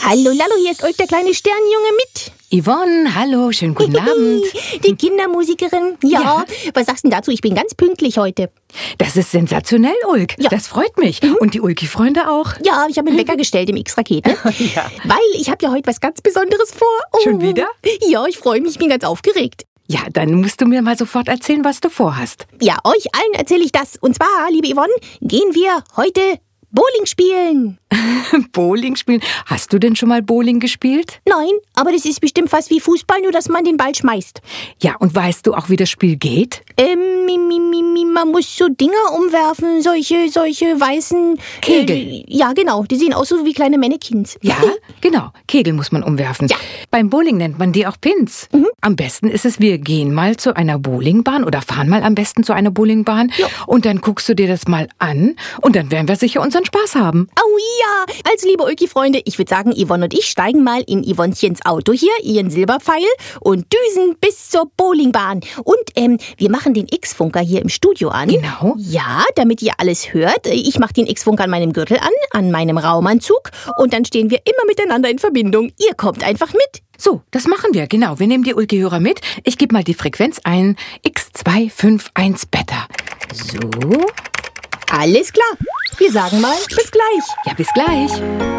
Hallo Lallo, hier ist Ulk, der kleine Sternjunge mit. Yvonne, hallo, schönen guten Abend. Die Kindermusikerin. Ja, was sagst du denn dazu? Ich bin ganz pünktlich heute. Das ist sensationell, Ulk. Ja. Das freut mich. Und die Ulki-Freunde auch. Ja, ich habe einen Wecker gestellt im X-Rakete. Ja. Weil ich habe ja heute was ganz Besonderes vor. Oh. Schon wieder? Ja, ich freue mich, ich bin ganz aufgeregt. Ja, dann musst du mir mal sofort erzählen, was du vorhast. Ja, euch allen erzähle ich das. Und zwar, liebe Yvonne, gehen wir heute Bowling spielen. Bowling spielen? Hast du denn schon mal Bowling gespielt? Nein, aber das ist bestimmt fast wie Fußball, nur dass man den Ball schmeißt. Ja, und weißt du auch, wie das Spiel geht? Man muss so Dinger umwerfen, solche weißen... Kegel. Ja, genau, die sehen aus so wie kleine Mannequins. Ja, genau. Kegel muss man umwerfen. Ja. Beim Bowling nennt man die auch Pins. Am besten ist es, wir gehen mal zu einer Bowlingbahn oder fahren mal am besten zu einer Bowlingbahn. Ja. Und dann guckst du dir das mal an und dann werden wir sicher unseren Spaß haben. Oh ja, also liebe Ulki-Freunde, ich würde sagen, Yvonne und ich steigen mal in Yvonnchens Auto hier, ihren Silberpfeil, und düsen bis zur Bowlingbahn. Und wir machen den X-Funker hier im Studio an. Genau. Ja, damit ihr alles hört. Ich mache den X-Funker an meinem Gürtel an meinem Raumanzug, und dann stehen wir immer miteinander in Verbindung. Ihr kommt einfach mit. So, das machen wir, genau. Wir nehmen die Ulki-Hörer mit. Ich gebe mal die Frequenz ein. X251 Beta. So. Alles klar. Wir sagen mal, bis gleich. Ja, bis gleich.